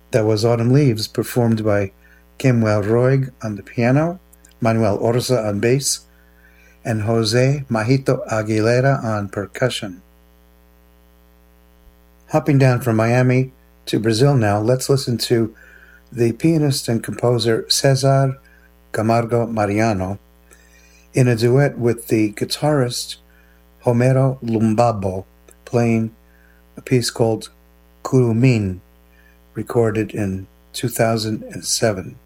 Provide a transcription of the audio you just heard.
That was Autumn Leaves, performed by Kemuel Roig on the piano, Manuel Orza on bass, and Jose Majito Aguilera on percussion. Hopping down from Miami to Brazil now, let's listen to the pianist and composer Cesar Camargo Mariano in a duet with the guitarist Homero Lumbabo, playing a piece called Curumim, recorded in 2007.